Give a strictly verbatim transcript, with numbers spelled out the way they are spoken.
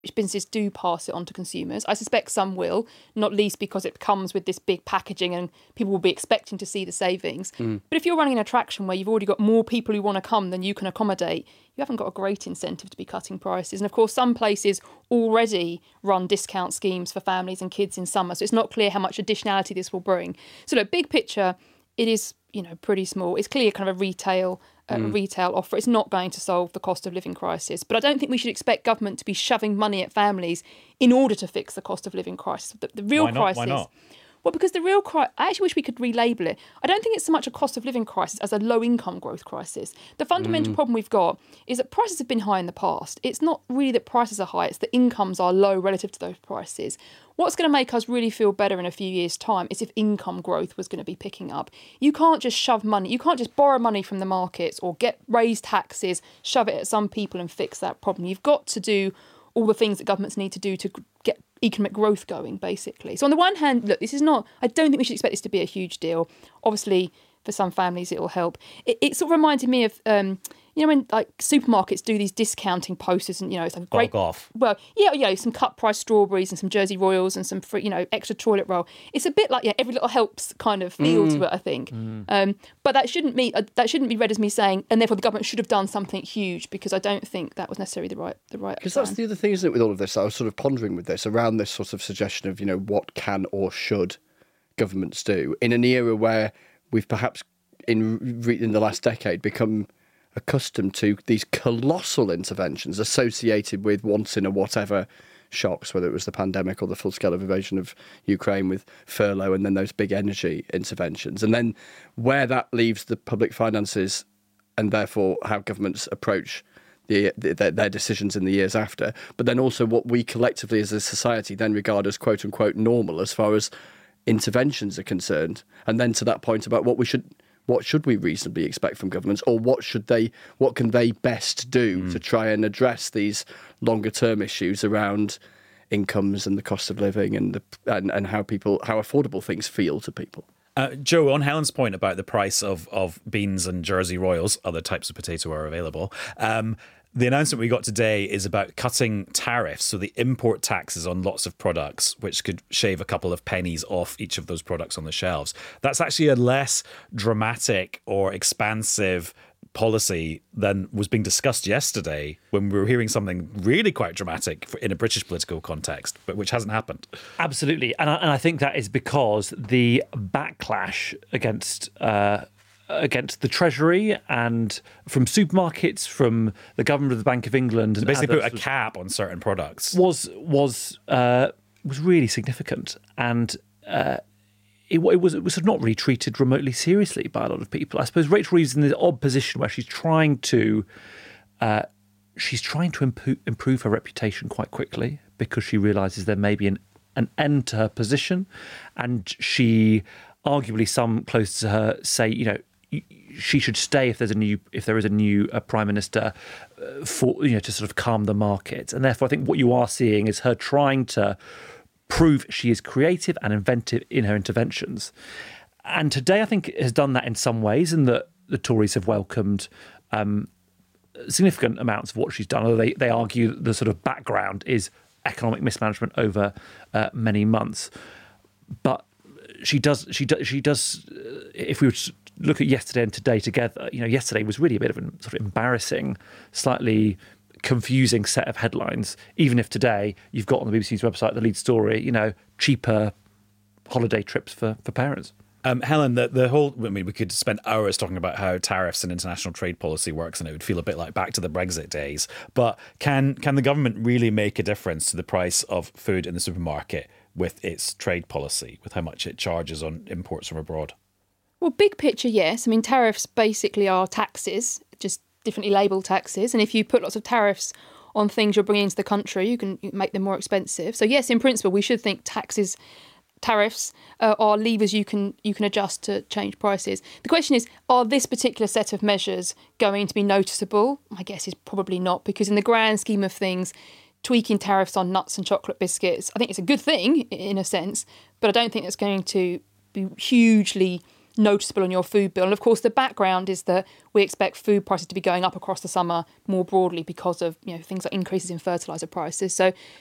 businesses do pass it on to consumers. I suspect some will, not least because it comes with this big packaging and people will be expecting to see the savings. Mm. But if you're running an attraction where you've already got more people who want to come than you can accommodate, you haven't got a great incentive to be cutting prices. And of course, some places already run discount schemes for families and kids in summer, so it's not clear how much additionality this will bring. So look, big picture, it is, you know, pretty small. It's clearly kind of a retail uh, mm. retail offer. It's not going to solve the cost of living crisis. But I don't think we should expect government to be shoving money at families in order to fix the cost of living crisis. The, the real Why not? crisis. Why not? Well, because the real crisis, I actually wish we could relabel it. I don't think it's so much a cost of living crisis as a low income growth crisis. The fundamental mm. problem we've got is that prices have been high in the past. It's not really that prices are high, it's that incomes are low relative to those prices. What's going to make us really feel better in a few years' time is if income growth was going to be picking up. You can't just shove money, you can't just borrow money from the markets or get raised taxes, shove it at some people and fix that problem. You've got to do all the things that governments need to do to get economic growth going, basically. So on the one hand, look, this is not, I don't think we should expect this to be a huge deal. Obviously, for some families, it will help. It, it sort of reminded me of, um, you know, when like supermarkets do these discounting posters and, you know, it's like a great... Bog off. Well, yeah, you know, some cut price strawberries and some Jersey Royals and some, free, you know, extra toilet roll. It's a bit like, yeah, every little helps kind of feel mm. to it, I think. Mm. Um, but that shouldn't be uh, that shouldn't be read as me saying, and therefore the government should have done something huge, because I don't think that was necessarily the right the right. Because that's the other thing, isn't it, with all of this? I was sort of pondering with this around this sort of suggestion of, you know, what can or should governments do in an era where we've perhaps in in the last decade become accustomed to these colossal interventions associated with once in a whatever shocks, whether it was the pandemic or the full-scale invasion of Ukraine with furlough and then those big energy interventions. And then where that leaves the public finances and therefore how governments approach the, the, their, their decisions in the years after, but then also what we collectively as a society then regard as quote-unquote normal as far as interventions are concerned. And then to that point about what we should... What should we reasonably expect from governments, or what should they? What can they best do mm. to try and address these longer-term issues around incomes and the cost of living and the, and, and how people how affordable things feel to people? Uh, Joe, on Helen's point about the price of of beans and Jersey Royals, other types of potato are available. Um, The announcement we got today is about cutting tariffs, so the import taxes on lots of products, which could shave a couple of pennies off each of those products on the shelves. That's actually a less dramatic or expansive policy than was being discussed yesterday when we were hearing something really quite dramatic for, in a British political context, but which hasn't happened. Absolutely. And I, and I think that is because the backlash against... Uh, against the Treasury and from supermarkets, from the government of the Bank of England, so and basically put a cap on certain products, was was uh, was really significant, and uh, it, it was it was not really treated remotely seriously by a lot of people. I suppose Rachel Reeves is in the odd position where she's trying to uh, she's trying to impo- improve her reputation quite quickly because she realises there may be an an end to her position, and she arguably some close to her say, you know, she should stay if there's a new if there is a new uh, prime minister uh, for you know to sort of calm the market. And therefore I think what you are seeing is her trying to prove she is creative and inventive in her interventions. And today I think has done that in some ways, and that the Tories have welcomed um, significant amounts of what she's done. Although they, they argue that the sort of background is economic mismanagement over uh, many months. But she does she does she does uh, if we were to look at yesterday and today together, you know, yesterday was really a bit of a sort of embarrassing, slightly confusing set of headlines. Even if today you've got on the B B C's website the lead story, you know, cheaper holiday trips for, for parents. Um, Helen, the, the whole, I mean, we could spend hours talking about how tariffs and international trade policy works, and it would feel a bit like back to the Brexit days. But can can the government really make a difference to the price of food in the supermarket with its trade policy, with how much it charges on imports from abroad? Well, big picture, yes. I mean, tariffs basically are taxes, just differently labelled taxes. And if you put lots of tariffs on things you're bringing into the country, you can make them more expensive. So yes, in principle, we should think taxes, tariffs uh, are levers you can you can adjust to change prices. The question is, are this particular set of measures going to be noticeable? My guess is probably not, because in the grand scheme of things, tweaking tariffs on nuts and chocolate biscuits, I think it's a good thing in a sense, but I don't think it's going to be hugely noticeable on your food bill. And of course, the background is that we expect food prices to be going up across the summer more broadly because of, you know, things like increases in fertiliser prices. So